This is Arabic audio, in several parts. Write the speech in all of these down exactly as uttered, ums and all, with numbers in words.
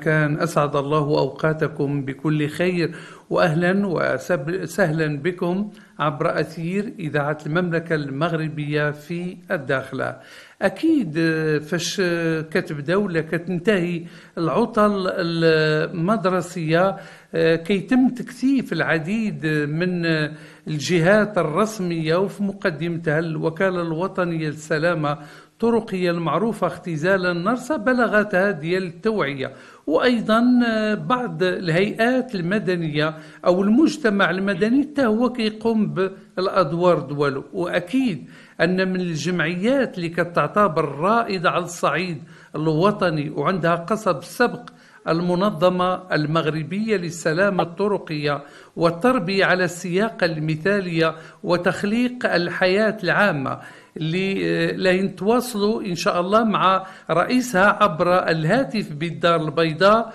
مكان، أسعد الله أوقاتكم بكل خير، وأهلا وسهلا بكم عبر أثير إذاعة المملكة المغربية في الداخلة. أكيد فاش كتبداو كتنتهي العطل المدرسية كيتم تكثيف العديد من الجهات الرسمية، وفي مقدمتها الوكالة الوطنية للسلامة الطرقية المعروفة اختزالا نرسى بلاغاتها ديال التوعية، وأيضا بعض الهيئات المدنية أو المجتمع المدني حتى هو كيقوم بالأدوار دولو. وأكيد أن من الجمعيات اللي كتعتبر رائدة على الصعيد الوطني وعندها قصب السبق المنظمة المغربية للسلامة الطرقية والتربية على السياقة المثالية وتخليق الحياة العامة، اللي لين تواصلوا إن شاء الله مع رئيسها عبر الهاتف بالدار البيضاء.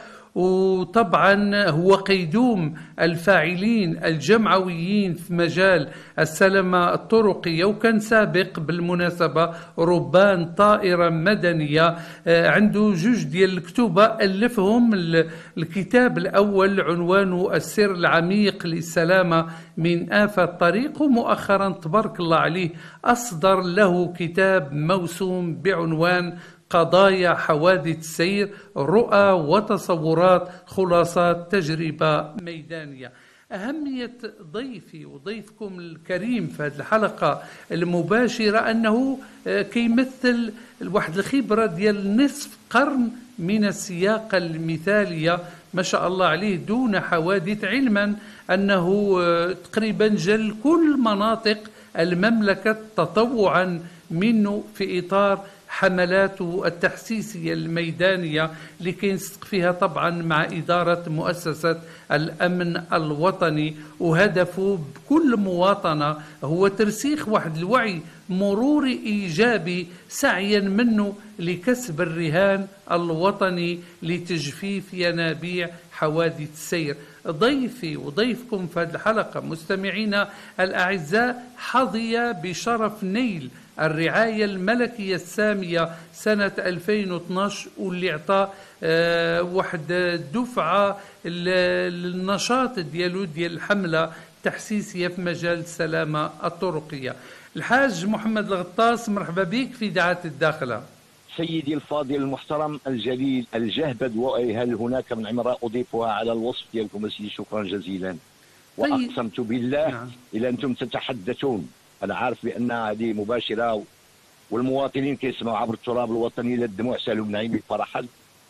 وطبعا هو قيدوم الفاعلين الجمعويين في مجال السلامة الطرقية، وكان سابق بالمناسبة ربان طائرة مدنية. عنده جوج ديال الكتوبة ألفهم. الكتاب الأول عنوانه السر العميق للسلامة من آفة الطريق، ومؤخرا تبارك الله عليه أصدر له كتاب موسوم بعنوان قضايا حوادث السير، رؤى وتصورات خلاصات تجربة ميدانية. أهمية ضيفي وضيفكم الكريم في هذه الحلقة المباشرة أنه كيمثل واحد الخبرة ديال نصف قرن من السياقة المثالية ما شاء الله عليه دون حوادث، علما أنه تقريبا جل كل مناطق المملكة تطوعا منه في إطار حملاته التحسيسية الميدانية اللي كينسق فيها طبعا مع إدارة مؤسسة الأمن الوطني، وهدفه بكل مواطنة هو ترسيخ واحد الوعي مروري إيجابي سعيا منه لكسب الرهان الوطني لتجفيف ينابيع حوادث السير. ضيفي وضيفكم في هذه الحلقة مستمعينا الأعزاء حظي بشرف نيل الرعاية الملكية السامية سنة ألفين واثناشر، واللي اعطى أه واحد دفعة للنشاط ديالو ديال الحملة التحسيسية في مجال السلامة الطرقية. الحاج محمد الغطاس، مرحبا بك في إذاعة الداخلة. سيدي الفاضل المحترم الجليل الجهبذ، وهل هناك من عمراء أضيفها على الوصف ديالكم سيدي؟ شكرا جزيلا. وأقسمت بالله نعم. إلى أنتم تتحدثون، أنا عارف بأن هذه مباشرة والمواطنين كيسمعوا عبر التراب الوطني للدموع سالوا من عيني فرحا،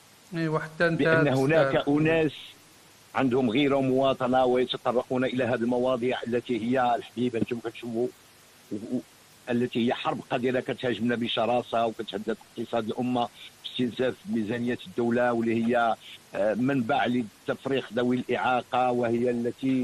بأن هناك أناس عندهم غيرة ومواطنة ويتطرقون إلى هذه المواضيع التي هي الحبيبة أنتم كتشوفوا، التي هي حرب قادرة كتهاجمنا بشراسة وكتهدد اقتصاد الأمة باستنزاف ميزانية الدولة، واللي هي منبع لتفريخ ذوي الإعاقة، وهي التي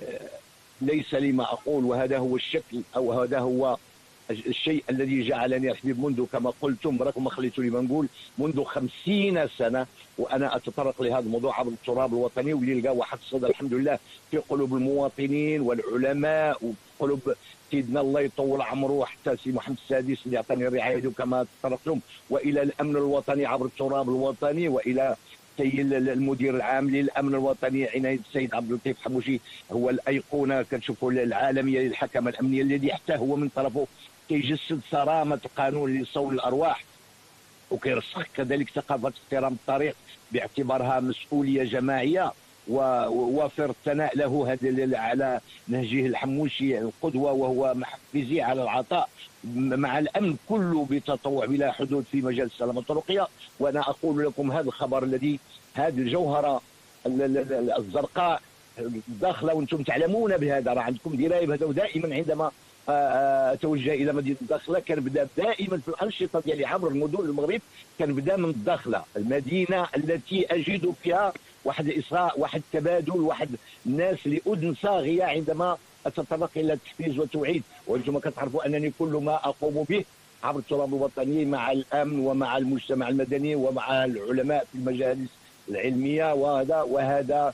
ليس لي ما أقول. وهذا هو الشكل أو هذا هو الشيء الذي جعلني الحبيب منذ كما قلتم، براكم ما خليتوا لي ما نقول، منذ خمسين سنة وأنا أتطرق لهذا الموضوع عبر التراب الوطني، واللي لقى واحد الصدى الحمد لله في قلوب المواطنين والعلماء وقلوب سيدنا الله يطول عمره حتى سي محمد السادس اللي أعطاني الرعاية كما تطرقتم، وإلى الأمن الوطني عبر التراب الوطني، وإلى سيد المدير العام للامن الوطني عنايه السيد عبد اللطيف حموشي، هو الايقونه كتشوفوا العالميه للحكمه الامنيه، الذي حتى هو من طرفه كيجسد صرامه القانون لصون الارواح، وكيرسخ كذلك ثقافه احترام الطريق باعتبارها مسؤوليه جماعيه. ووافر الثناء له هذا على نهجه الحموشي القدوه، وهو محفزي على العطاء مع الامن كله بتطوع بلا حدود في مجال السلامه الطرقيه. وانا اقول لكم هذا الخبر الذي هذه الجوهره الزرقاء الداخله، وانتم تعلمون بهذا، راه عندكم درايه بهذا. ودائما عندما اتوجه الى مدينه الداخله كنبدا دائما في الانشطه ديالي عبر المدن المغرب، كنبدا من الداخله، المدينه التي اجد فيها واحد الاصغاء، واحد التبادل، واحد الناس لاذن صاغيه عندما اتطرق الى التحفيز والتوعيد. وانتم كتعرفوا انني كل ما اقوم به عبر التراب الوطني مع الامن ومع المجتمع المدني ومع العلماء في المجالس العلميه، وهذا وهذا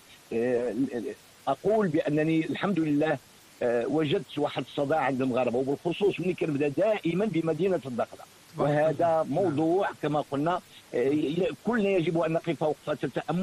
اقول بانني الحمد لله وجدت واحد الصدى عند المغاربه، وبالخصوص ملي كنبدا دائما بمدينه الداخله. وهذا موضوع كما قلنا كلنا يجب ان نقف وقفه التامل